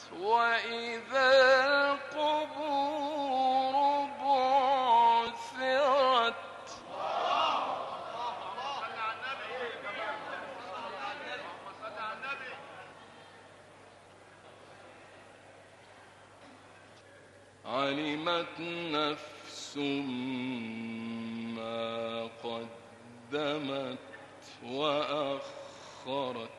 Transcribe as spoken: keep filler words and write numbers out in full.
وإذا القبور بعثرت علمت نفس ما قدمت وأخرت